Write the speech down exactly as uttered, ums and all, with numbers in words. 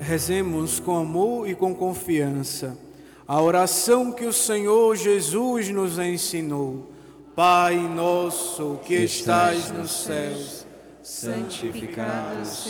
Rezemos com amor e com confiança a oração que o Senhor Jesus nos ensinou. Pai nosso que estais nos céus, santificado